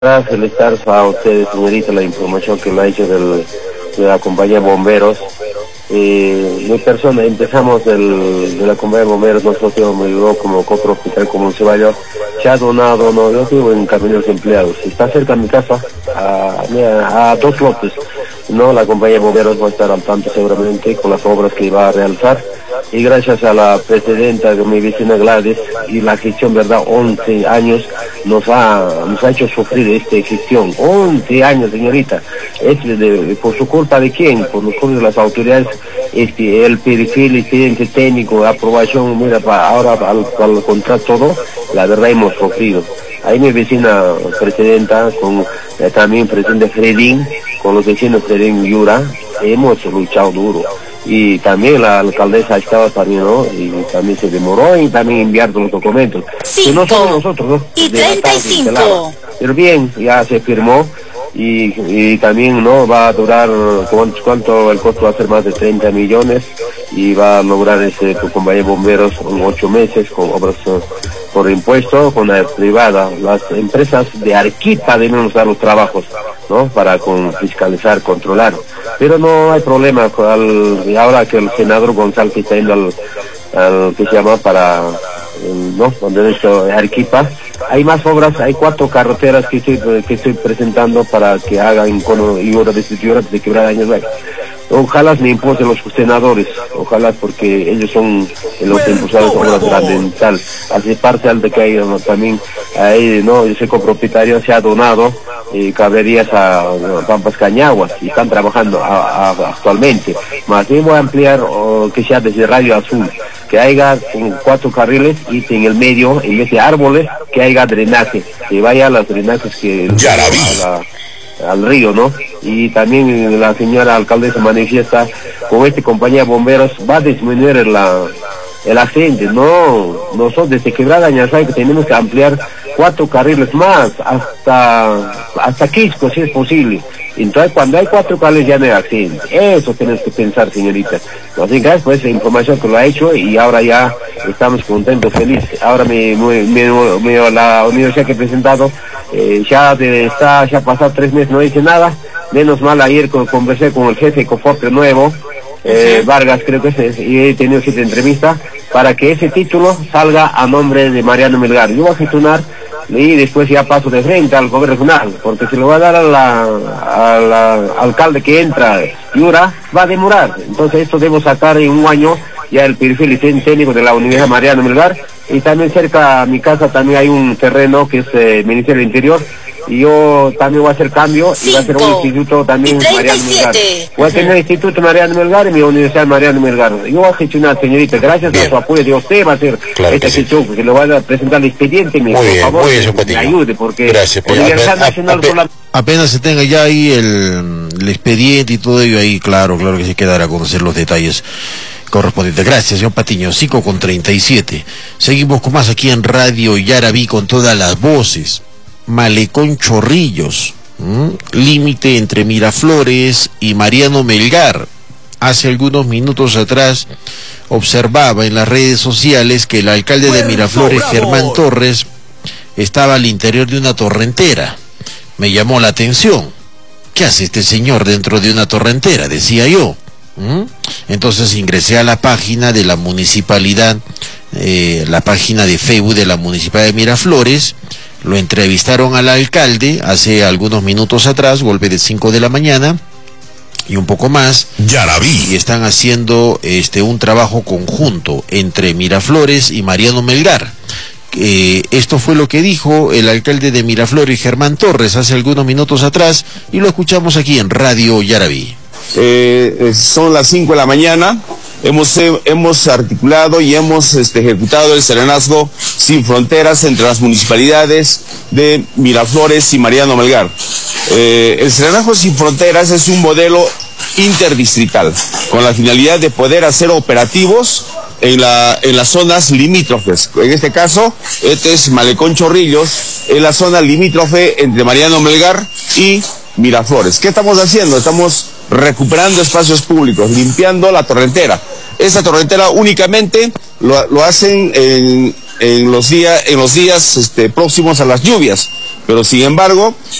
Para felicitar a ustedes, señorita, la información que me ha hecho de la compañía de bomberos. Mi persona, empezamos de la compañía de bomberos, nosotros me ayudó como otro hospital como Ceballos, se ha donado, no, yo vivo en Caminos Empleados, está cerca de mi casa, a 2 lotes, no, la compañía de bomberos va a estar al tanto seguramente con las obras que va a realizar, y gracias a la presidenta de mi vecina Gladys y la gestión, verdad, 11 años nos ha hecho sufrir esta gestión, 11 años, señorita, por su culpa de quién, por los culpa de las autoridades, el perfil, expediente técnico, aprobación, mira, ahora al contrato todo, la verdad hemos sufrido. Ahí mi vecina presidenta, con también presidente Fredín, con los vecinos Fredín y Yura, hemos luchado duro. Y también la alcaldesa estaba también, ¿no? Y también se demoró y también enviar los documentos. Y no solo nosotros, ¿no? Y 35. Pero bien, ya se firmó y también, ¿no? Va a durar, ¿cuánto el costo va a ser? Más de 30 millones y va a lograr tu compañía de bomberos en 8 meses con obras por impuesto, con la privada. Las empresas de Arequipa deben dar los trabajos, ¿no? Para fiscalizar, controlar. Pero no hay problema, ahora que el senador González está yendo al que se llama para, ¿no? Donde es Arequipa, hay más obras, hay 4 carreteras que estoy presentando para que hagan y obras de Quebrada Años. Ojalá me impulsen los senadores, ojalá, porque ellos son los impulsadores de obras fundamentales. Hace parte de que hay, ¿no? También, ahí, ¿no? Yo soy copropietario, se ha donado caberías a Pampas Cañaguas y están trabajando actualmente. Más bien voy a ampliar que sea desde Radio Azul, que haya 4 carriles y en el medio, en vez de árboles, que haya drenaje, que vaya a las drenajes que al río, ¿no? Y también la señora alcaldesa manifiesta, con esta compañía de bomberos va a disminuir el accidente. No, nosotros desde Quebrada Añasay que tenemos que ampliar 4 carriles más, hasta Quisco, si es posible. Entonces, cuando hay 4 carriles ya no hay accidente. Eso tenemos que pensar, señorita. Así que después la información que lo ha hecho y ahora ya estamos contentos, felices. Ahora la universidad que he presentado, ya ha pasado 3 meses, no dice nada. Menos mal, ayer conversé con el jefe de Conforte nuevo, Vargas creo que es, y he tenido 7 entrevistas para que ese título salga a nombre de Mariano Melgar. Yo voy a gestionar y después ya paso de frente al gobierno regional, porque si lo va a dar al alcalde que entra, Yura, va a demorar. Entonces esto debo sacar en un año ya el perfil técnico de la Universidad Mariano Melgar, y también cerca a mi casa también hay un terreno que es Ministerio del Interior, y yo también voy a hacer cambio y voy a hacer un instituto también Mariano Melgar. Voy a tener el instituto Mariano Melgar y mi universidad Mariano Melgar. Yo voy a gestionar, señorita, gracias a su apoyo de usted va a hacer esta gestión, que le voy a presentar el expediente, por favor, me ayude, porque gracias, la Universidad Nacional apenas se tenga ya ahí el expediente y todo ello ahí, claro que se quedará a conocer los detalles correspondientes. Gracias, señor Patiño. 5:37. Seguimos con más aquí en Radio Yarabí con todas las voces. Malecón Chorrillos, límite entre Miraflores y Mariano Melgar. Hace algunos minutos atrás observaba en las redes sociales que el alcalde de Miraflores, Germán Torres, estaba al interior de una torrentera. Me llamó la atención. ¿Qué hace este señor dentro de una torrentera?, decía yo. Entonces ingresé a la página de la municipalidad, la página de Facebook de la municipalidad de Miraflores. Lo entrevistaron al alcalde hace algunos minutos atrás, golpe de 5 de la mañana y un poco más. Ya la vi. Y están haciendo un trabajo conjunto entre Miraflores y Mariano Melgar. Esto fue lo que dijo el alcalde de Miraflores, Germán Torres, hace algunos minutos atrás, y lo escuchamos aquí en Radio Yarabí. Son las 5 de la mañana. Hemos articulado y hemos ejecutado el serenazgo sin fronteras entre las municipalidades de Miraflores y Mariano Melgar. El serenazgo sin fronteras es un modelo interdistrital con la finalidad de poder hacer operativos en las zonas limítrofes. En este caso, este es Malecón Chorrillos, es la zona limítrofe entre Mariano Melgar y Miraflores. ¿Qué estamos haciendo? Estamos recuperando espacios públicos, limpiando la torrentera. Esta torrentera únicamente lo hacen en los días próximos a las lluvias, Pero sin embargo,